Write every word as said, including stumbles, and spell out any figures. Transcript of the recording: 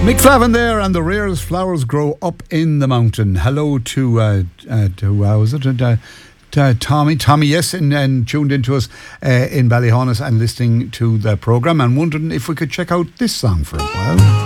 Mick Flavin there, and the rarest flowers grow up in the mountain. Hello to, uh, uh, to uh, was it uh, uh, Tommy? Tommy, yes, and, and tuned into us uh, in Ballyhonus and listening to the programme and wondering if we could check out this song for a while.